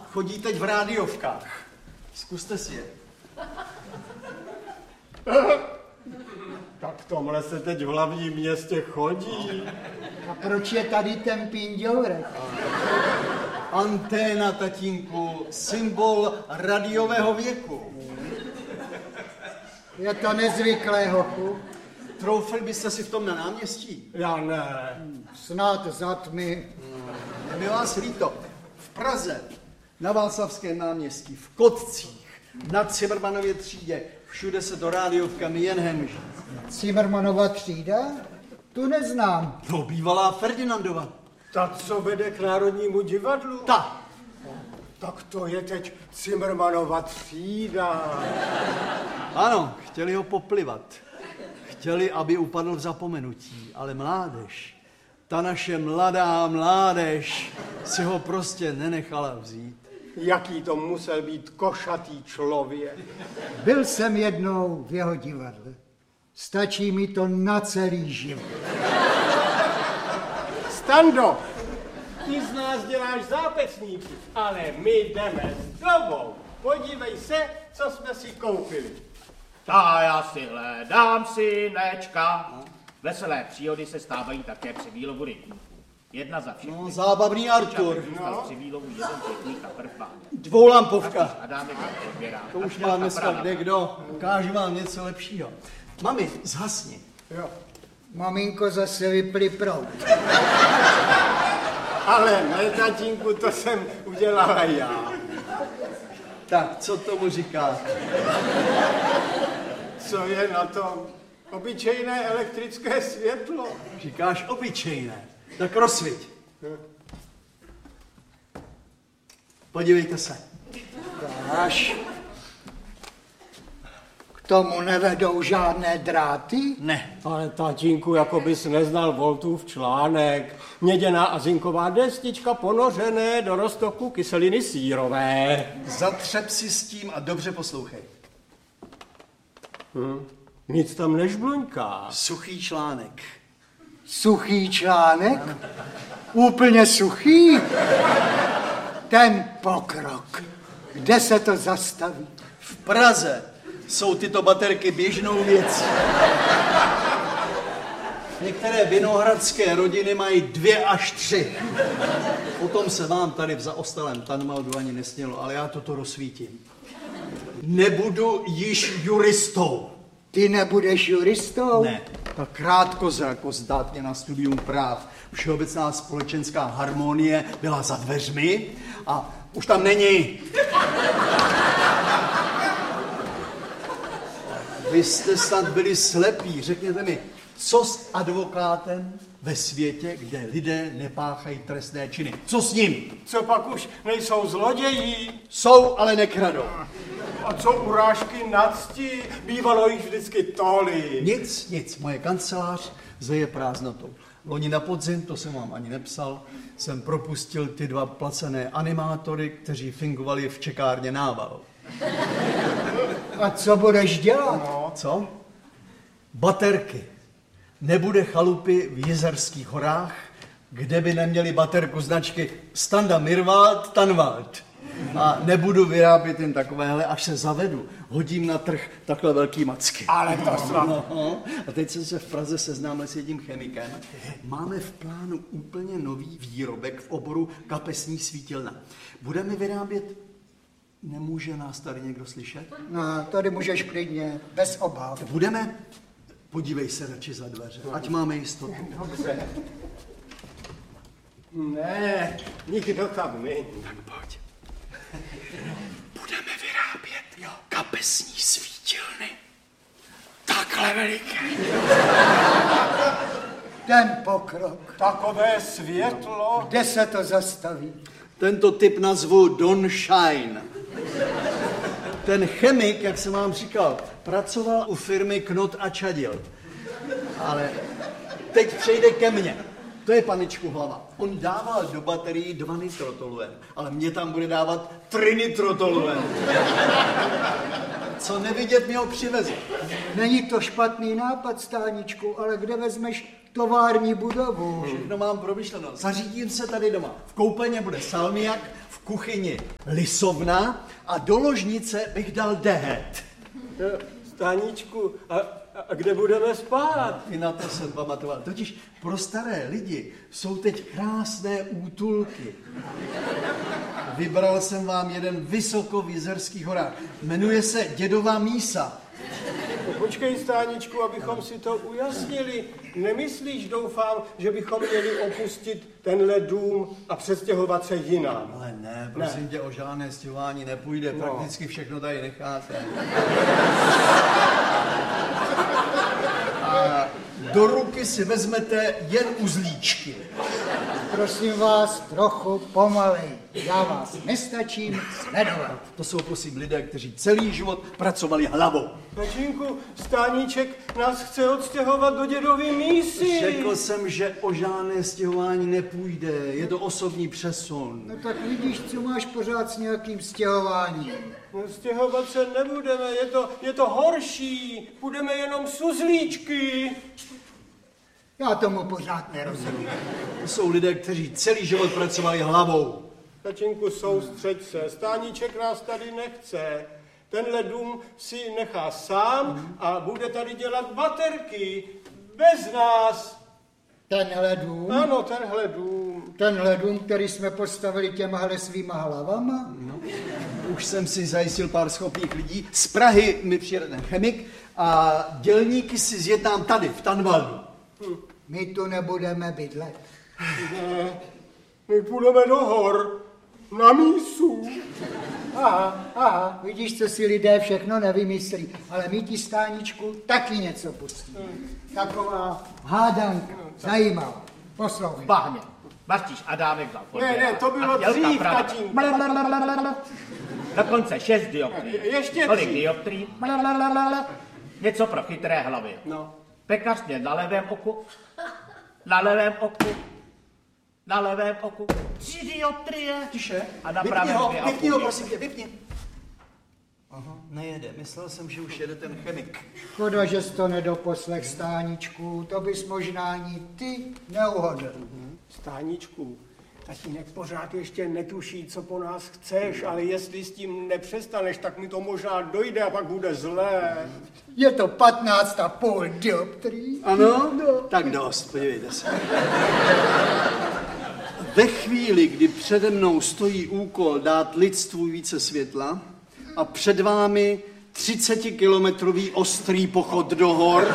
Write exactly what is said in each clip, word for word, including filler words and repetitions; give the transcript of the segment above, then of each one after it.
chodí teď v rádiovkách. Zkuste si je. Tak v tomhle se teď v hlavním městě chodí. A proč je tady ten pindělek? Anténa, tatínku, symbol radiového věku. Je to nezvyklé, hochu. Troufli byste si v tom na náměstí? Já ne. Snad za tmy. Mi vás líto. V Praze, na Václavském náměstí, v Kotcích, na Cimrmanově třídě, všude se to rádiovkami jen hemží. Cimrmanova třída? Tu neznám. No, bývalá Ferdinandova. Ta, co vede k Národnímu divadlu? Ta. Tak to je teď Cimrmanova třída. Ano, chtěli ho poplivat. Chtěli, aby upadl v zapomenutí, ale mládež, ta naše mladá mládež si ho prostě nenechala vzít. Jaký to musel být košatý člověk. Byl jsem jednou v jeho divadle. Stačí mi to na celý život. Stando, ty z nás děláš zápecníky, ale my jdeme s dobou. Podívej se, co jsme si koupili. Ta já si hledám synečka. Veselé příhody se stávají také při výlovu rybníků. Jedna za všechny. No, zábavný Artur. No. Při výlovu jeden pěkný kaprfán. Dvoulampovka. A dáme odběrá. To už má dneska kde kdo. Ukážu vám něco lepšího. Mami, zhasni. Jo. Maminko, zase vypli proud. Ale ne, tatínku, to jsem udělala já. Tak, co tomu říká? Co je na tom? Obyčejné elektrické světlo. Říkáš obyčejné. Tak rozsviť. Podívejte se. Až k tomu nevedou žádné dráty? Ne. Ale tatínku, jako bys neznal Voltův článek. Měděná a zinková destička ponořené do roztoku kyseliny sírové. Zatřep si s tím a dobře poslouchej. Hm. Nic tam nežbluňká. Suchý článek. Suchý článek? Úplně suchý? Ten pokrok. Kde se to zastaví? V Praze jsou tyto baterky běžnou věcí. Některé vinohradské rodiny mají dvě až tři. O tom se vám tady v zaostalém Tanmaldu ani nesnělo, ale já toto rozsvítím. Nebudu již juristou. Ty nebudeš juristou? Ne. Tak krátkozrakost zdát mě na studium práv. Všeobecná společenská harmonie byla za dveřmi a už tam není. Vy jste snad byli slepí. Řekněte mi, co s advokátem ve světě, kde lidé nepáchají trestné činy? Co s ním? Co pak už nejsou zloději? Jsou, ale nekradou. A co urážky na cti? Bývalo jich vždycky tolik. Nic, nic. Moje kancelář zeje prázdnotou. Loni na podzim, to jsem vám ani nepsal, jsem propustil ty dva placené animátory, kteří fingovali v čekárně Nával. A co budeš dělat? No. Co? Baterky. Nebude chalupy v Jizerských horách, kde by neměli baterku značky Standa Mirwald, Tanwald. A nebudu vyrábět jen takovéhle, až se zavedu. Hodím na trh takhle velký macky. Ale to snad. No, a teď jsem se v Praze seznámil s jedním chemikem. Máme v plánu úplně nový výrobek v oboru kapesní svítilna. Budeme vyrábět... Nemůže nás tady někdo slyšet? No, tady můžeš klidně, bez obav. Budeme... Podívej se radši za dveře, ať máme jistotu. Dobře. Ne, nikdo tam není. Tak pojď. Budeme vyrábět jo. kapesní svítilny. Takhle veliké. Ten pokrok. Takové světlo. Kde se to zastaví? Tento typ nazvu Don Shine. Ten chemik, jak jsem vám říkal, pracoval u firmy Knot a Čadil. Ale teď přejde ke mně. To je paničku hlava. On dával do baterií dva nitrotoluen, ale mě tam bude dávat tři nitrotoluen. Co nevidět, mi ho přiveze. Není to špatný nápad, Stáničku, ale kde vezmeš tovární budovu? Všechno mám promyšleno. Zařídím se tady doma. V koupelně bude salmiak, v kuchyni lisovna a do ložnice bych dal dehet. Stáníčku, a, a kde budeme spát? I na to jsem pamatoval. Totiž pro staré lidi jsou teď krásné útulky. Vybral jsem vám jeden vysoko v Jizerských horách. Jmenuje se Dědova mísa. No, počkej, Stáníčku, abychom si to ujasnili. Nemyslíš, doufám, že bychom měli opustit tenhle dům a přestěhovat se jinam? Ale ne, prosím ne. tě, o žádné stěhování nepůjde. No. Prakticky všechno tady necháte. A do ruky si vezmete jen uzlíčky. Prosím vás, trochu pomalej. Já vás nestačím sledovat. To jsou prosím lidé, kteří celý život pracovali hlavou. Tačínku, Stáníček nás chce odstěhovat do Dědovy mísy. Řekl jsem, že o žádné stěhování nepůjde. Je to osobní přesun. No tak vidíš, co máš pořád s nějakým stěhováním. No, stěhovat se nebudeme, je to, je to horší. Budeme jenom suzlíčky. Já tomu pořád nerozumím. To jsou lidé, kteří celý život pracovali hlavou. Tačinku, soustřeď se, Stáníček nás tady nechce. Tenhle dům si nechá sám a bude tady dělat baterky. Bez nás. Tenhle dům? Ano, tenhle dům. Tenhle dům, který jsme postavili těmahle svýma hlavama? No. Už jsem si zajistil pár schopných lidí. Z Prahy mi přijede ten chemik a dělníky si zjednám tady, v Tanvaldu. Hm. My tu nebudeme bydlet. Ne, my půjdeme do hor, na mísu. Aha, aha, vidíš, co si lidé všechno nevymyslí. Ale my ti, Stáničku, taky něco pustíme. Taková hádanka, zajímavá. Poslouchej. Bahně. Bastíš Adámek vzal Ne, ne, to bylo dřív, tatínku. Dokonce šest dioptrií. Ještě Kolik tři. dioptrií? Něco pro chytré hlavy. No. Pekař měl na levém oku, na levém oku, na levém oku, tři dioptrie. Tiše. A na Vypni pravém ho, dvě a vypni půl ho, prosím tě, vypni. Aha, nejede. Myslel jsem, že už jede ten chemik. Škoda, že jsi to nedoposlech, Stáničku. To bys možná ani ty neuhodl. Stáníčku, tatínek pořád ještě netuší, co po nás chceš, ale jestli s tím nepřestaneš, tak mi to možná dojde a pak bude zlé. Je to patnáct a půl dioptrií. Ano? No. Tak dost, podívejte se. Ve chvíli, kdy přede mnou stojí úkol dát lidstvu více světla a před vámi třicetikilometrový ostrý pochod do hor,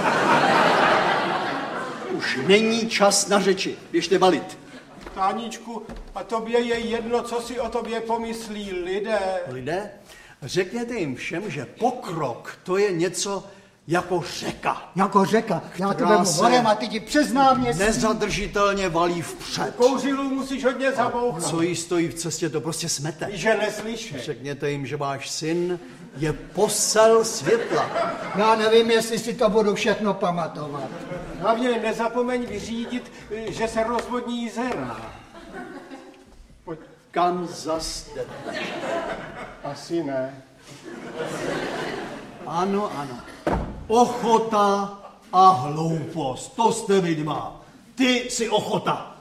už není čas na řeči. Běžte balit. Táníčku, a tobě je jedno, co si o tobě pomyslí lidé. Lidé, řekněte jim všem, že pokrok to je něco jako řeka. Jako řeka. Já to Která vemu se horem a ty ti přes náměstí. Nezadržitelně valí vpřed. Kouřilu musíš hodně zabouchat. Co jí stojí v cestě, to prostě smete. Že neslyšej. Řekněte jim, že váš syn je posel světla. Já nevím, jestli si to budu všechno pamatovat. Hlavně nezapomeň vyřídit, že se rozvodní Jizera. Pojď. Kam zas jdete? Asi ne. Ano, ano. Ochota a hloupost. To jste vy dva. Ty jsi ochota.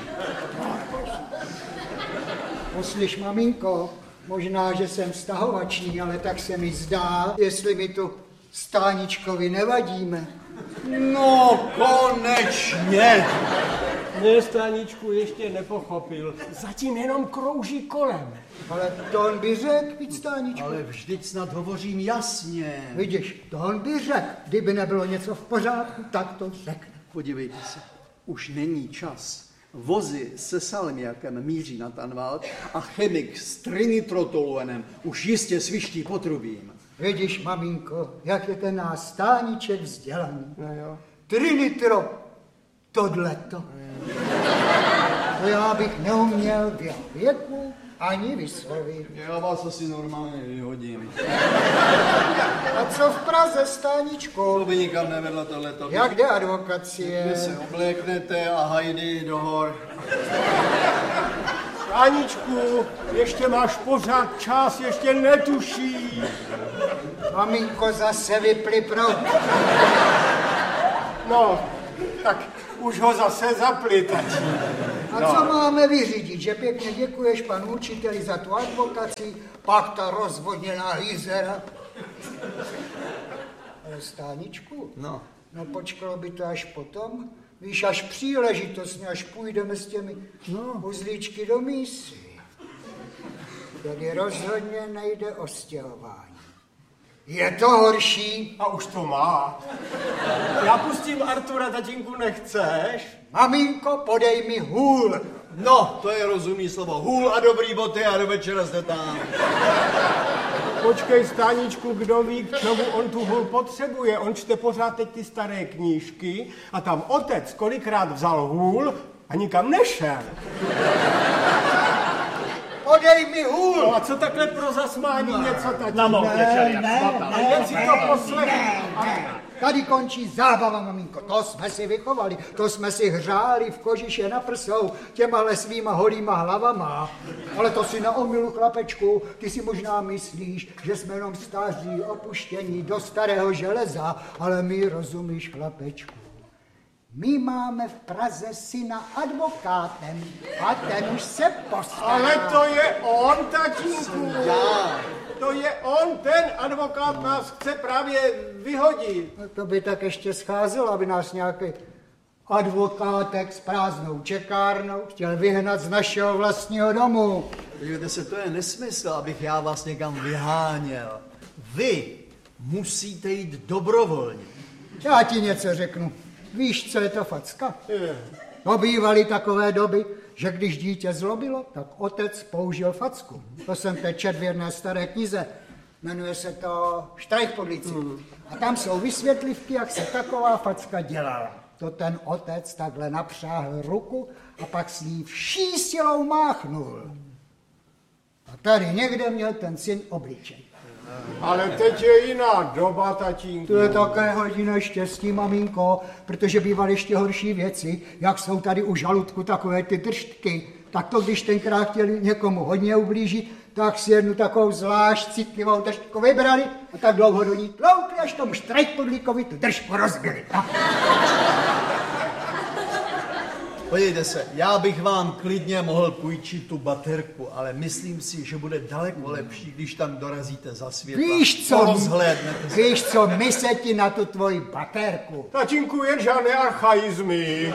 Poslyš, maminko, možná, že jsem vztahovačný, ale tak se mi zdá, jestli mi tu Stáničkovi nevadíme. No, konečně. Ne, Stáničku, ještě nepochopil. Zatím jenom krouží kolem. Ale to on by řekl, víc, Stáničku. Ale vždyť snad hovořím jasně. Vidíš, to on by řekl. Kdyby nebylo něco v pořádku, tak to řekne. Podívejte se, už není čas. Vozy se salmiakem míří na Tanvald a chemik s trinitrotoluenem už jistě sviští potrubím. Vidíš, maminko, jak je ten náš Stániček vzdělaný. No jo. Trinitro, tohleto. To já bych neuměl v jeho věku ani vyslovit. Já vás asi normálně vyhodím. A co v Praze, Stáničko? To by nikam nevedlo tohleto. Jak jde advokacie? Vy se obléknete a hajdy do hor. Stáničku, ještě máš pořád čas, ještě netuší. Maminko, zase vypli prout. No, tak už ho zase zapli, tati. A co máme vyřídit, že pěkně děkuješ panu učiteli za tu advokaci, pak ta rozvodněná hýzera. Ale Stáničku, No. no počkalo by to až potom, víš, až příležitostně, až půjdeme s těmi no. uzlíčky do mísy. Tady rozhodně nejde o stěhování. Je to horší. A už to má. Já pustím Artura, tatínku, nechceš? Maminko, podej mi hůl. No, to je rozumný slovo. Hůl a dobrý boty a do večera jste tam. Počkej, Stáničku, kdo ví, k čemu on tu hůl potřebuje. On čte pořád teď ty staré knížky a tam otec kolikrát vzal hůl a nikam nešel. Podej mi hůl. No a co takhle pro zasmání no. něco tatínku? Na mou Ne, ne, A jen si to poslechnu. Tady končí zábava, maminko. To jsme si vychovali, to jsme si hřáli v kožiše na prsou těmahle svýma holýma hlavama. Ale to si na omylu, chlapečku, ty si možná myslíš, že jsme jenom staří, opuštění do starého železa, ale my, rozumíš, chlapečku. My máme v Praze syna advokátem a ten už se postará. Ale to je on, tatínku. Já. To je on, ten advokát nás chce právě vyhodit. No to by tak ještě scházelo, aby nás nějaký advokátek s prázdnou čekárnou chtěl vyhnat z našeho vlastního domu. Podívejte se, to je nesmysl, abych já vás někam vyháněl. Vy musíte jít dobrovolně. Já ti něco řeknu. Víš, co je to facka? Je. To bývaly takové doby, že když dítě zlobilo, tak otec použil facku. To jsem teď četl v jedné staré knize. Jmenuje se to Štrajk podlíci. Mm. A tam jsou vysvětlivky, jak se taková facka dělala. To ten otec takhle napřáhl ruku a pak s ní vší silou máchnul. A tady někde měl ten syn obličej. Ale teď je jiná doba, tatínku. To je také hodina štěstí, maminko, protože bývaly ještě horší věci, jak jsou tady u žaludku takové ty držtky. Tak to, když tenkrát chtěli někomu hodně ublížit, tak si jednu takovou zvlášť citlivou držtku vybrali a tak dlouho do ní tloukli, až tomu Štrajkpodlíkovi tu držku rozbili. Podívejte se, já bych vám klidně mohl půjčit tu baterku, ale myslím si, že bude daleko lepší, když tam dorazíte za světla. Víš co, porozhlédnete se. víš co, my se ti na tu tvoji baterku. Tatínku, jen žádné archaizmy.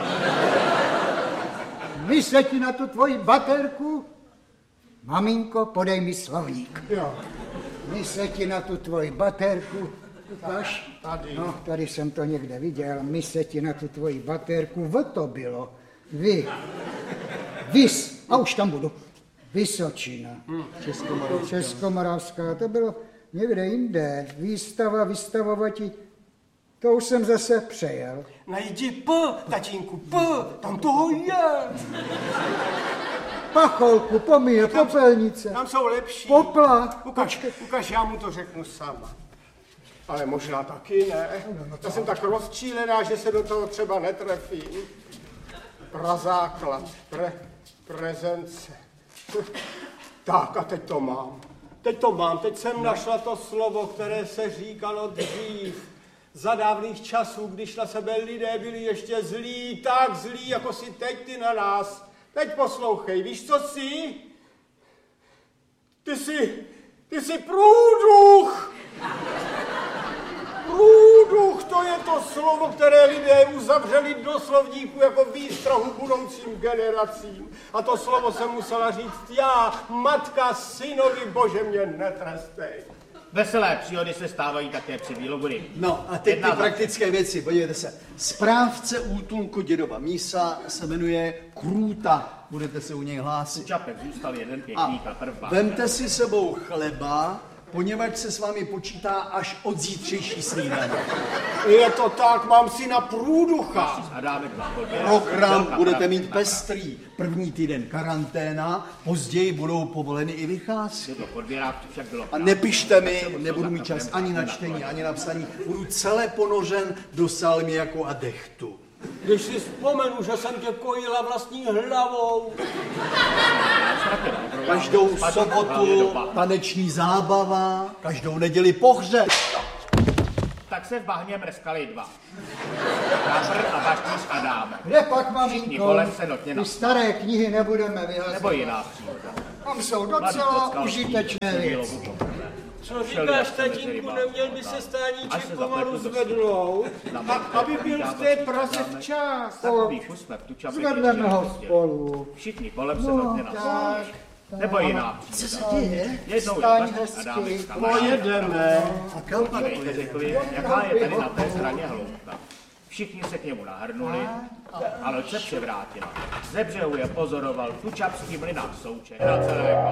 My se ti na tu tvoji baterku. Maminko, podej mi slovník. Jo. My se ti na tu tvoji baterku. Ukáž? Tady. No, tady jsem to někde viděl. My se ti na tu tvoji baterku. V to bylo. Vy. Vys. A už tam budu. Vysočina. Hmm. Českomoravská. Českomoravská. To bylo někde jinde. Výstava, vystavovati. To už jsem zase přejel. Najdi P, tatínku, P, tam toho je. Pacholku, pomíje, popelnice. Tam jsou lepší. Popla. Ukaž, ukaž, já mu to řeknu sama. Ale možná taky ne. Já jsem tak rozčílená, že se do toho třeba netrefím. Prazáklad, pre, prezence. Tak a teď to mám. Teď to mám. Teď jsem našla to slovo, které se říkalo dřív. Za dávných časů, když na sebe lidé byli ještě zlí, tak zlí, jako si teď ty na nás. Teď poslouchej, víš, co jsi? Ty jsi, ty jsi průduch! Průduch, to je to slovo, které lidé uzavřeli do slovníku jako výstrahu budoucím generacím. A to slovo jsem musela říct já, matka synovi, bože mě netrestej. Veselé příhody se stávají také při Bílogori. No a teď ty praktické věci, podívejte se. Správce útulku Dědova mísa se jmenuje Krůta. Budete se u něj hlásit. Čapek zůstal jeden pěkný A kaprba. vemte si sebou chleba, poněvadž se s vámi počítá až od zítřejší snídaně. Je to tak, mám syna průducha. Adámek na chodbě. Program budete mít pestrý. První týden karanténa, později budou povoleny i vycházky. Do podběrávky však bylo. A nepište mi, nebudu mít čas ani na čtení, ani na psaní. Budu celé ponořen do salmiaku a dechtu. Když si vzpomenu, že jsem tě kojila vlastní hlavou. Každou sobotu taneční zábava, každou neděli pohřeb. Tak se v bahně mrskali dva. Nápr a baštíř Adámek. Kde pak, Všichni maminko? kolem se notně Ty na... staré knihy nebudeme Nebo vyhazovat. jiná příhoda. Tam jsou Mladý docela pockal užitečné při věci. výlovu poprvé. Co Šel říkáš, jasně mezi tatínku, rybáky. neměl by se Až stáníček se pomalu zapletl do zvednout, Na a, mrtvé aby byl v té dáme Praze dáme. včas. Takový kus jsme v tu čapě Zvedneme ho chtěli. spolu. Všichni kolem se No, notně na tak, Nebo jiná Co se příhoda. děje? Jednou je Staň baštíř Adámek s hezky. kamarádem. Pojedeme. A kam pak Dejte pojede? řekli, jaká je tady na té straně hloubka. Všichni se k němu nahrnuli a loď se převrátila. Ze břehu je pozoroval tu čapský mlynář Souček na celé